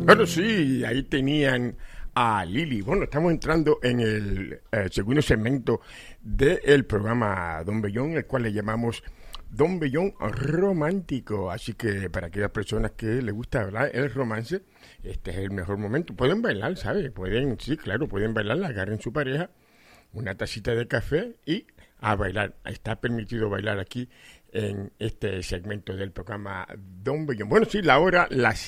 Bueno, sí, ahí tenían a Lili. Bueno, estamos entrando en el segundo segmento del programa Don Bellón, el cual le llamamos Don Bellón Romántico. Así que para aquellas personas que les gusta hablar el romance, este es el mejor momento. Pueden bailar, ¿sabes? Pueden, sí, claro, pueden bailar, agarren su pareja, una tacita de café y a bailar. Está permitido bailar aquí en este segmento del programa Don Bellón. Bueno, sí, la hora, las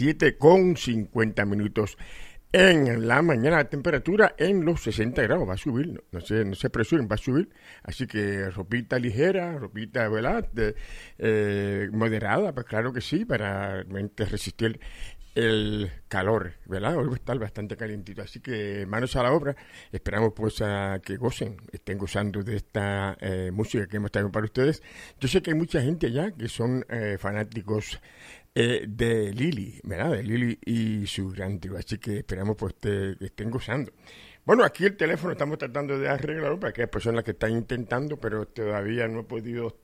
7:50 en la mañana. La temperatura en los 60 grados. Va a subir, no se presuren, va a subir. Así que ropita ligera, ropita, ¿verdad? Moderada, pues claro que sí, para realmente resistir el calor, ¿verdad? Hoy va a estar bastante calientito, así que manos a la obra. Esperamos pues a que estén gozando de esta música que hemos traído para ustedes. Yo sé que hay mucha gente ya que son fanáticos de Lili, ¿verdad? De Lili y su gran trío, así que esperamos pues que estén gozando. Bueno, aquí el teléfono estamos tratando de arreglarlo para aquellas personas que están intentando, pero todavía no he podido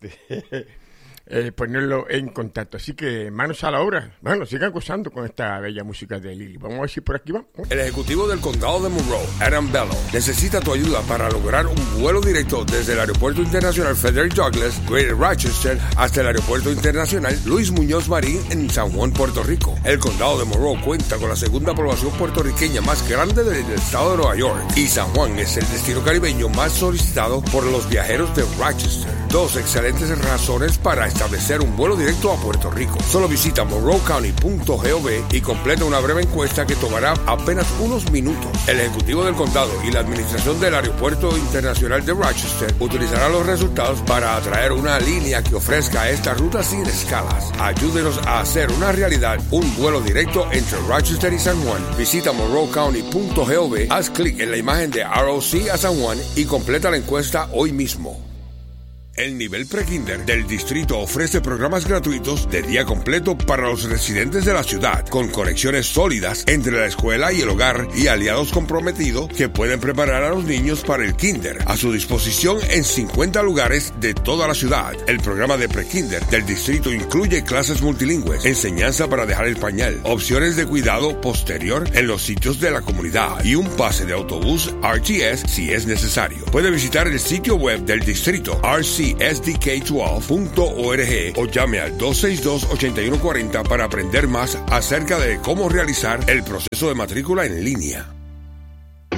ponerlo en contacto, así que manos a la obra. Bueno, sigan gozando con esta bella música de Lili. Vamos a ver si por aquí va. El ejecutivo del condado de Monroe, Adam Bello, necesita tu ayuda para lograr un vuelo directo desde el Aeropuerto Internacional Frederick Douglass, Greater Rochester, hasta el Aeropuerto Internacional Luis Muñoz Marín en San Juan, Puerto Rico. El condado de Monroe cuenta con la segunda población puertorriqueña más grande del estado de Nueva York, y San Juan es el destino caribeño más solicitado por los viajeros de Rochester. Dos excelentes razones para establecer un vuelo directo a Puerto Rico. Solo visita monroecounty.gov y completa una breve encuesta que tomará apenas unos minutos. El ejecutivo del condado y la administración del Aeropuerto Internacional de Rochester utilizarán los resultados para atraer una línea que ofrezca esta ruta sin escalas. Ayúdenos a hacer una realidad un vuelo directo entre Rochester y San Juan. Visita monroecounty.gov, haz clic en la imagen de ROC a San Juan y completa la encuesta hoy mismo. El nivel prekinder del distrito ofrece programas gratuitos de día completo para los residentes de la ciudad, con conexiones sólidas entre la escuela y el hogar y aliados comprometidos que pueden preparar a los niños para el kinder, a su disposición en 50 lugares de toda la ciudad. El programa de prekinder del distrito incluye clases multilingües, enseñanza para dejar el pañal, opciones de cuidado posterior en los sitios de la comunidad y un pase de autobús RTS si es necesario. Puede visitar el sitio web del distrito rcsdk12.org o llame al 262-8140 para aprender más acerca de cómo realizar el proceso de matrícula en línea.